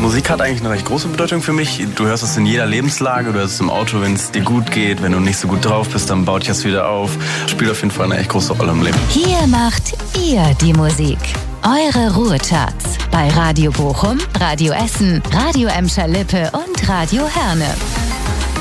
Musik hat eigentlich eine recht große Bedeutung für mich. Du hörst es in jeder Lebenslage, du hörst es im Auto, wenn es dir gut geht, wenn du nicht so gut drauf bist, dann baut dich das wieder auf. Spielt auf jeden Fall eine echt große Rolle im Leben. Hier macht ihr die Musik. Eure Ruhecharts bei Radio Bochum, Radio Essen, Radio Emscher Lippe und Radio Herne.